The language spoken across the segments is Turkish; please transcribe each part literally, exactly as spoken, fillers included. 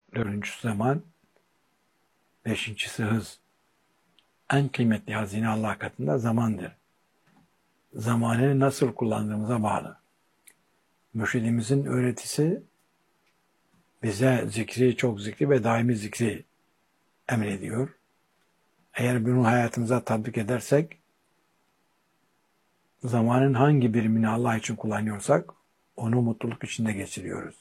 Dördüncüsü zaman. Beşincisi hız. En kıymetli hazine Allah katında zamandır. Zamanı nasıl kullandığımıza bağlı. Mürşidimizin öğretisi bize zikri, çok zikri ve daimi zikri emrediyor. Eğer bunu hayatımıza tatbik edersek, zamanın hangi birimini Allah için kullanıyorsak, onu mutluluk içinde geçiriyoruz.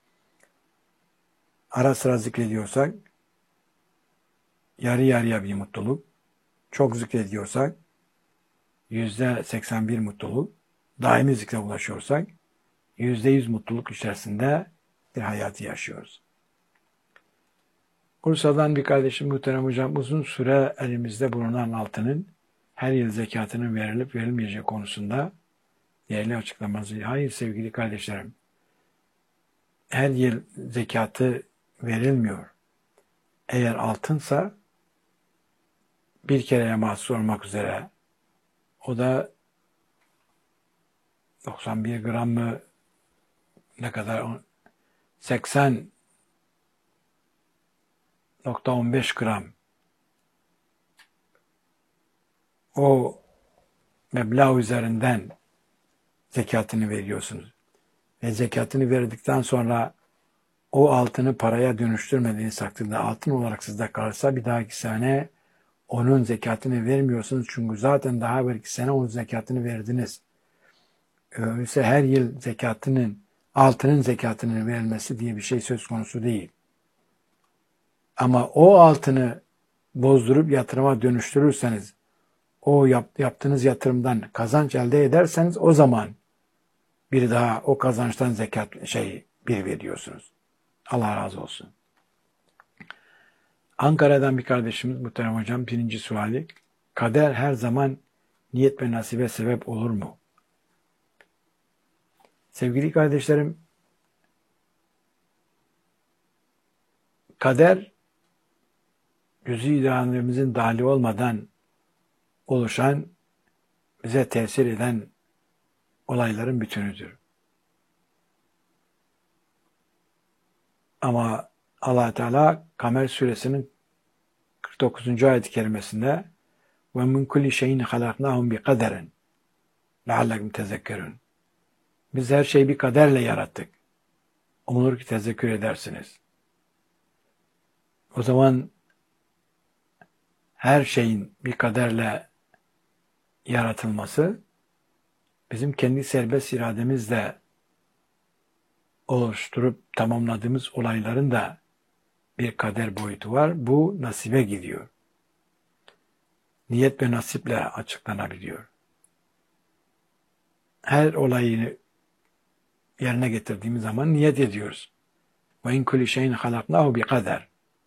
Ara sıra zikrediyorsak, yarı yarıya bir mutluluk. Çok zikrediyorsak, yüzde seksen bir mutluluk. Daimi zikre ulaşıyorsak, yüzde yüz mutluluk içerisinde bir hayatı yaşıyoruz. Bursa'dan bir kardeşim, muhterem hocam, uzun süre elimizde bulunan altının her yıl zekatının verilip verilmeyeceği konusunda değerli açıklamanızı. Hayır sevgili kardeşlerim, her yıl zekatı verilmiyor. Eğer altınsa bir kereye mahsus olmak üzere, o da doksan bir gram mı, ne kadar, seksen nokta on beş gram, o meblağ üzerinden zekatını veriyorsunuz. Ve zekatını verdikten sonra o altını paraya dönüştürmediğiniz takdirde, altın olarak sizde kalırsa, bir dahaki sene onun zekatını vermiyorsunuz. Çünkü zaten daha belki sene onun zekatını verdiniz. Öyleyse her yıl zekatının, altının zekatının verilmesi diye bir şey söz konusu değil. Ama o altını bozdurup yatırıma dönüştürürseniz, o yap, yaptığınız yatırımdan kazanç elde ederseniz, o zaman bir daha o kazançtan zekat şey bir veriyorsunuz. Allah razı olsun. Ankara'dan bir kardeşimiz, muhterem hocam, birinci suali: kader her zaman niyet ve nasibe sebep olur mu? Sevgili kardeşlerim, kader cüz-i irademizin dahili olmadan oluşan, bize tesir eden olayların bütünüdür. Ama Allah Teala Kamer suresinin kırk dokuzuncu ayet-i kerimesinde ve min kulli şeyin halaknahum bi kaderen leallekum tezekkerun. Biz her şeyi bir kaderle yarattık. Umulur ki tezekkür edersiniz. O zaman her şeyin bir kaderle yaratılması, bizim kendi serbest irademizle oluşturup tamamladığımız olayların da bir kader boyutu var. Bu nasibe gidiyor. Niyet ve nasiple açıklanabiliyor. Her olayı yerine getirdiğimiz zaman niyet ediyoruz. Ve in kulli şeyin halaknahu bi kader.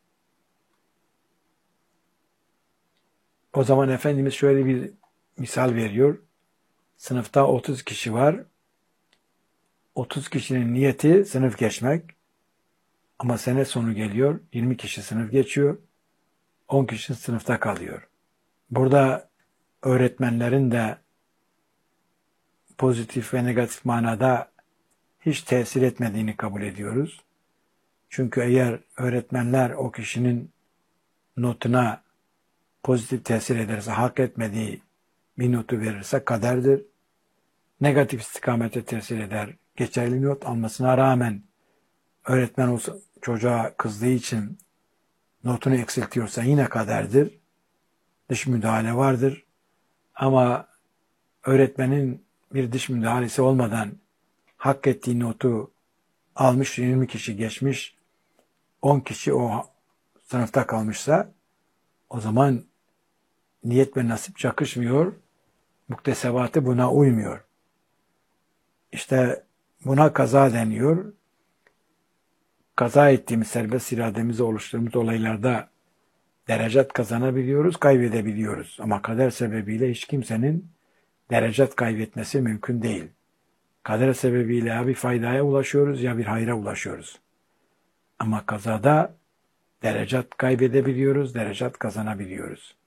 O zaman Efendimiz şöyle bir misal veriyor. Sınıfta otuz kişi var. otuz kişinin niyeti sınıf geçmek. Ama sene sonu geliyor. yirmi kişi sınıf geçiyor. on kişi sınıfta kalıyor. Burada öğretmenlerin de pozitif ve negatif manada hiç tesir etmediğini kabul ediyoruz. Çünkü eğer öğretmenler o kişinin notuna pozitif tesir ederse, hak etmediği bir notu verirse kaderdir. Negatif istikamete tesir eder. Geçerli not almasına rağmen öğretmen o çocuğa kızdığı için notunu eksiltiyorsa yine kaderdir. Dış müdahale vardır. Ama öğretmenin bir dış müdahalesi olmadan hak ettiği notu almış, yirmi kişi geçmiş, on kişi o sınıfta kalmışsa, o zaman niyet ve nasip çakışmıyor, muktesebatı buna uymuyor. İşte buna kaza deniyor. Kaza ettiğimiz, serbest irademizi oluşturduğumuz olaylarda derecat kazanabiliyoruz, kaybedebiliyoruz. Ama kader sebebiyle hiç kimsenin derecat kaybetmesi mümkün değil. Kader sebebiyle ya bir faydaya ulaşıyoruz ya bir hayra ulaşıyoruz. Ama kazada derecat kaybedebiliyoruz, derecat kazanabiliyoruz.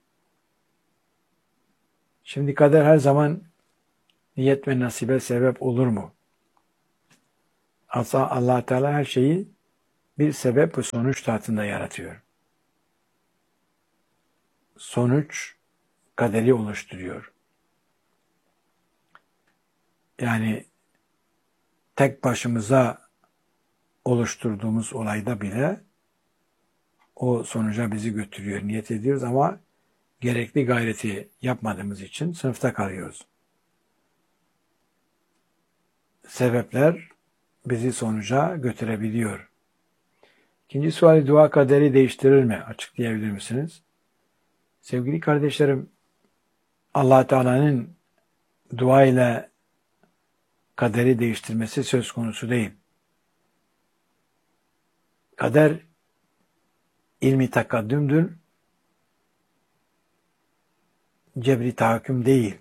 Şimdi kader her zaman niyet ve nasibe sebep olur mu? Allah Teala her şeyi bir sebep ve sonuç tahtında yaratıyor. Sonuç kaderi oluşturuyor. Yani tek başımıza oluşturduğumuz olayda bile o sonuca bizi götürüyor. Niyet ediyoruz ama gerekli gayreti yapmadığımız için sınıfta kalıyoruz. Sebepler bizi sonuca götürebiliyor. İkinci suali, dua kaderi değiştirir mi? Açıklayabilir misiniz? Sevgili kardeşlerim, Allah Teala'nın dua ile kaderi değiştirmesi söz konusu değil. Kader ilmi takaddümdür, cebri tahakküm değil.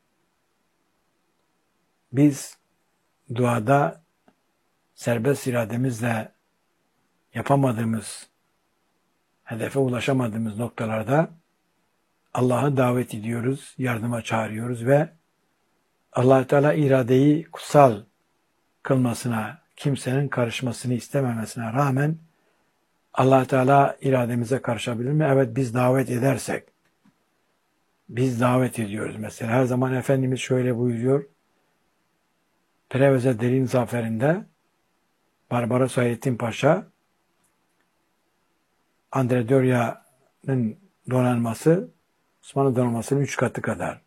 Biz duada serbest irademizle yapamadığımız, hedefe ulaşamadığımız noktalarda Allah'ı davet ediyoruz, yardıma çağırıyoruz ve Allah Teala iradeyi kutsal kılmasına, kimsenin karışmasını istememesine rağmen Allah Teala irademize karışabilir mi? Evet, biz davet edersek. Biz davet ediyoruz mesela. Her zaman Efendimiz şöyle buyuruyor. Preveze Derin Zaferi'nde Barbaros Hayrettin Paşa, Andre Doria'nın donanması Osmanlı donanmasının üç katı kadar.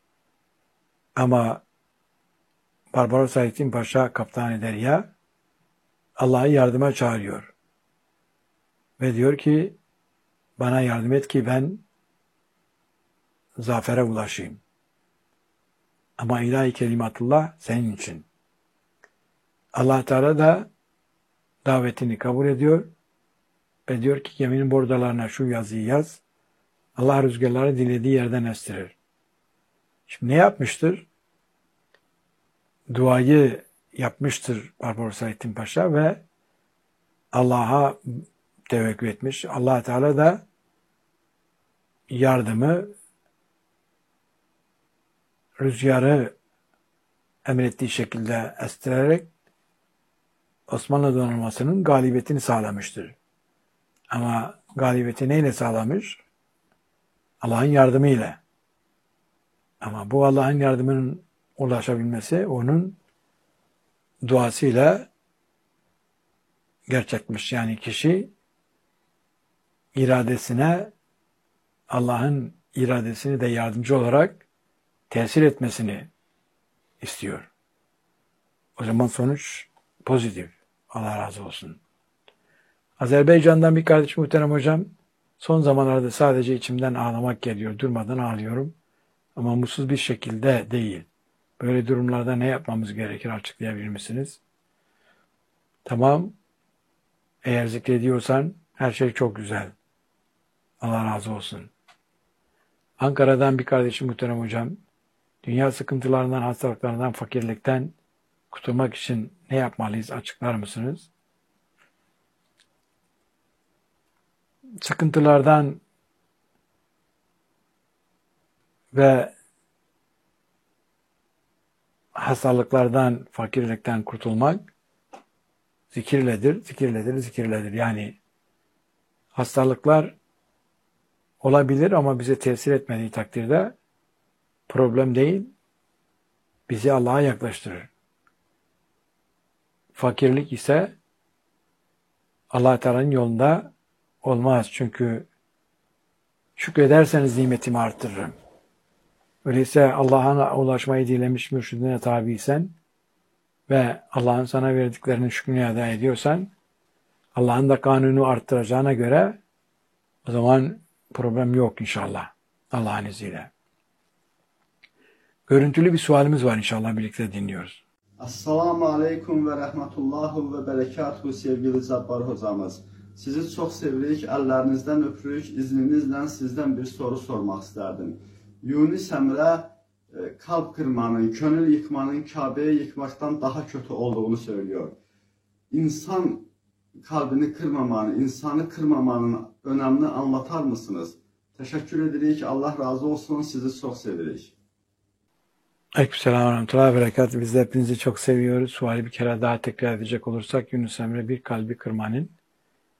Ama Barbaros Hayrettin Paşa Kaptan-ı Derya Allah'ı yardıma çağırıyor. Ve diyor ki bana yardım et ki ben zafere ulaşayım. Ama ilahi kelimatullah senin için. Allah Teala da davetini kabul ediyor ve diyor ki geminin bordalarına şu yazıyı yaz. Allah rüzgarları dilediği yerden estirir. Şimdi ne yapmıştır? Duayı yapmıştır Barbaros Hayrettin Paşa ve Allah'a tevekkül etmiş. Allah Teala da yardımı, rüzgarı emrettiği şekilde estirerek Osmanlı donanmasının galibiyetini sağlamıştır. Ama galibiyeti neyle sağlamış? Allah'ın yardımıyla. Ama bu Allah'ın yardımının ulaşabilmesi onun duasıyla gerçekmiş. Yani kişi iradesine Allah'ın iradesini de yardımcı olarak tesir etmesini istiyor. O zaman sonuç pozitif. Allah razı olsun. Azerbaycan'dan bir kardeş muhterem hocam, son zamanlarda sadece içimden ağlamak geliyor. Durmadan ağlıyorum. Ama mutsuz bir şekilde değil. Böyle durumlarda ne yapmamız gerekir açıklayabilir misiniz? Tamam. Eğer zikrediyorsan her şey çok güzel. Allah razı olsun. Ankara'dan bir kardeşim muhterem hocam, dünya sıkıntılarından, hastalıklarından, fakirlikten kurtulmak için ne yapmalıyız açıklar mısınız? Sıkıntılardan ve hastalıklardan, fakirlikten kurtulmak zikirledir, zikirledir, zikirledir. Yani hastalıklar olabilir ama bize tesir etmediği takdirde problem değil, bizi Allah'a yaklaştırır. Fakirlik ise Allah Teala'nın yolunda olmaz. Çünkü şükrederseniz nimetimi arttırırım. Öyleyse Allah'a ulaşmayı dilemiş mürşidine tabiysen ve Allah'ın sana verdiklerinin şükrünü eda ediyorsan Allah'ın da kanunu arttıracağına göre o zaman problem yok inşallah. Allah'ın izniyle. Görüntülü bir sualimiz var inşallah, birlikte dinliyoruz. Assalamu aleykum ve rahmetullahu ve berekatuhu sevgili Cabbar hocamız. Sizi çok sevirik, ellerinizden öpürük, izninizle sizden bir soru sormak isterdim. Yunus Emre e, kalp kırmanın, gönül yıkmanın Kabe'yi yıkmaktan daha kötü olduğunu söylüyor. İnsan kalbini kırmamanın, insanı kırmamanın önemini anlatar mısınız? Teşekkür edirik, Allah razı olsun, sizi çok sevirik. Aleykümselam ve rahmetullahi ve berekatuhu. Biz de hepinizi çok seviyoruz. Suali bir kere daha tekrar edecek olursak, Yunus Emre bir kalbi kırmanın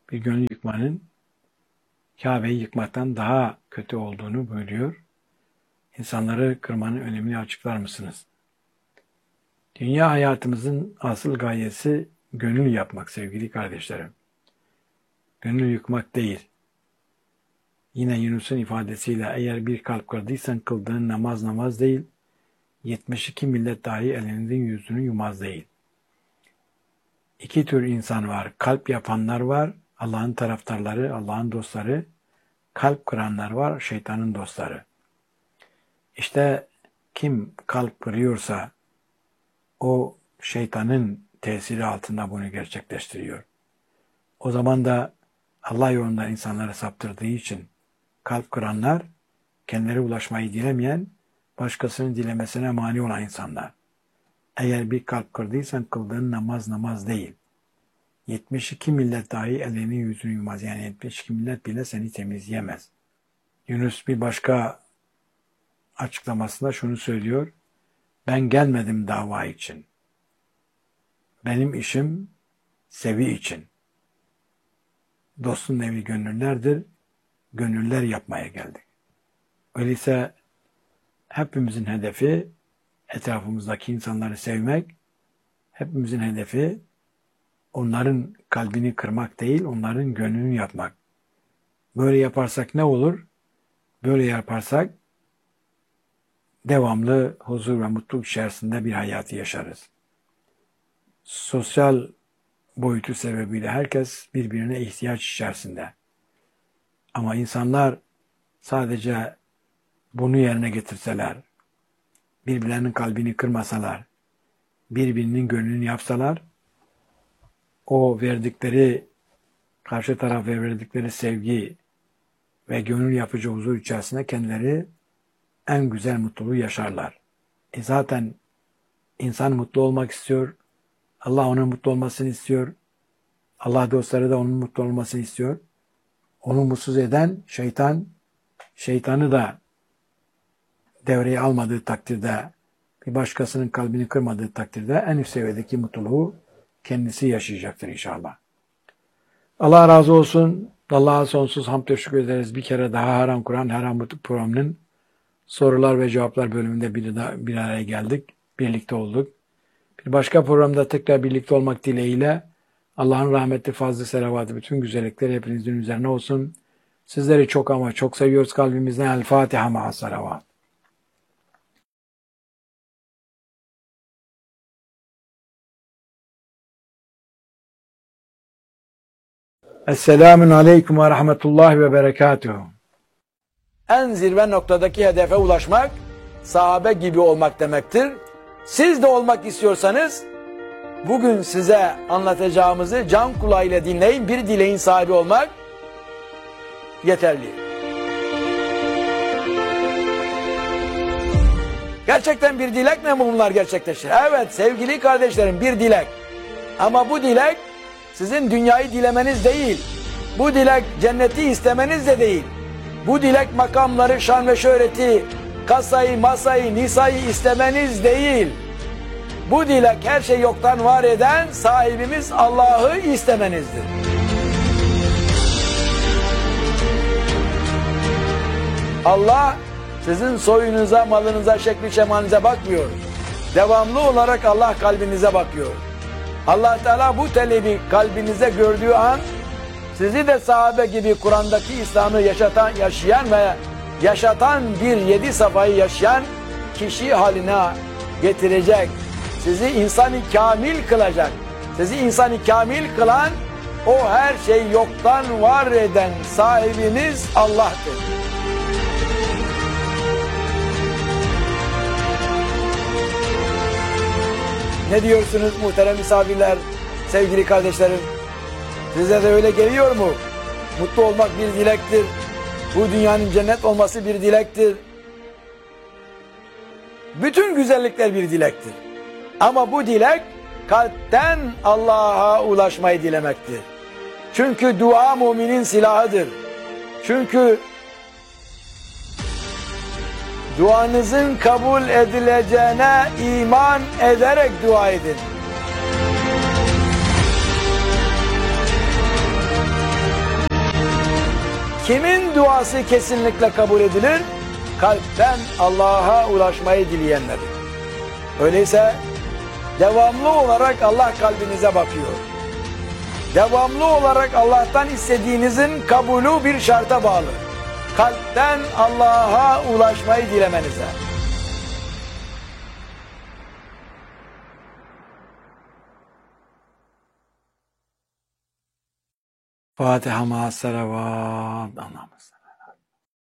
bir gönül yıkmanın Kabe'yi yıkmaktan daha kötü olduğunu buyuruyor. İnsanları kırmanın önemini açıklar mısınız? Dünya hayatımızın asıl gayesi gönül yapmak sevgili kardeşlerim. Gönül yıkmak değil. Yine Yunus'un ifadesiyle eğer bir kalp kırdıysan kıldığın namaz namaz değil, yetmiş iki millet dahi elinin yüzünü yumaz değil. İki tür insan var. Kalp yapanlar var, Allah'ın taraftarları, Allah'ın dostları. Kalp kıranlar var, şeytanın dostları. İşte kim kalp kırıyorsa o şeytanın tesiri altında bunu gerçekleştiriyor. O zaman da Allah yolunda insanları saptırdığı için kalp kıranlar, kendileri ulaşmayı dilemeyen, başkasının dilemesine mani olan insanlar. Eğer bir kalp kırdıysan kıldığın namaz namaz değil. yetmiş iki millet dahi elini yüzünü yumaz. Yani yetmiş iki millet bile seni temizleyemez. Yunus bir başka açıklamasında şunu söylüyor. Ben gelmedim dava için. Benim işim sevi için. Dostun evi gönüllerdir. Gönüller yapmaya geldik. Öyleyse hepimizin hedefi etrafımızdaki insanları sevmek. Hepimizin hedefi onların kalbini kırmak değil, onların gönlünü yapmak. Böyle yaparsak ne olur? Böyle yaparsak devamlı huzur ve mutluluk içerisinde bir hayatı yaşarız. Sosyal boyutu sebebiyle herkes birbirine ihtiyaç içerisinde. Ama insanlar sadece bunu yerine getirseler, birbirlerinin kalbini kırmasalar, birbirinin gönlünü yapsalar, o verdikleri, karşı tarafa verdikleri sevgi ve gönül yapıcı huzur içerisinde kendileri en güzel mutluluğu yaşarlar. E zaten insan mutlu olmak istiyor, Allah onun mutlu olmasını istiyor, Allah dostları da onun mutlu olmasını istiyor. Onu mutsuz eden şeytan, şeytanı da devreye almadığı takdirde, bir başkasının kalbini kırmadığı takdirde en üst seviyedeki mutluluğu kendisi yaşayacaktır inşallah. Allah razı olsun. Allah'a sonsuz hamd teşekkür ederiz. Bir kere daha Haram Kur'an, Haram Butik programının sorular ve cevaplar bölümünde bir, bir araya geldik. Birlikte olduk. Bir başka programda tekrar birlikte olmak dileğiyle Allah'ın rahmeti, fazlı, selavatı, bütün güzellikleri hepinizin üzerine olsun. Sizleri çok ama çok seviyoruz kalbimizden. El Fatiha ma'a salavat. Esselamun aleyküm ve rahmetullahi ve berekatuhu. En zirve noktadaki hedefe ulaşmak, sahabe gibi olmak demektir. Siz de olmak istiyorsanız, bugün size anlatacağımızı can kulağıyla dinleyin. Bir dileğin sahibi olmak yeterli. Gerçekten bir dilek mi bunlar gerçekleşir? Evet sevgili kardeşlerim, bir dilek. Ama bu dilek sizin dünyayı dilemeniz değil. Bu dilek cenneti istemeniz de değil. Bu dilek makamları, şan ve şöhreti, kasayı, masayı, nisayı istemeniz değil. Bu dilek her şeyi yoktan var eden sahibimiz Allah'ı istemenizdir. Allah sizin soyunuza, malınıza, şekli şemalinize bakmıyor. Devamlı olarak Allah kalbinize bakıyor. Allah Teala bu talebi kalbinize gördüğü an sizi de sahabe gibi Kur'an'daki İslam'ı yaşatan, yaşayan ve yaşatan bir yedi safayı yaşayan kişi haline getirecek. Sizi insanı kamil kılacak. Sizi insanı kamil kılan o her şeyi yoktan var eden sahibimiz Allah'tır. Ne diyorsunuz muhterem misafirler, sevgili kardeşlerim? Size de öyle geliyor mu? Mutlu olmak bir dilektir. Bu dünyanın cennet olması bir dilektir. Bütün güzellikler bir dilektir. Ama bu dilek kalpten Allah'a ulaşmayı dilemektir. Çünkü dua müminin silahıdır. Çünkü duanızın kabul edileceğine iman ederek dua edin. Kimin duası kesinlikle kabul edilir? Kalpten Allah'a ulaşmayı dileyenlerin. Öyleyse devamlı olarak Allah kalbinize bakıyor. Devamlı olarak Allah'tan istediğinizin kabulü bir şarta bağlı. Kalpten Allah'a ulaşmayı dilemenize. Fatiha ma'as salavat anlamız.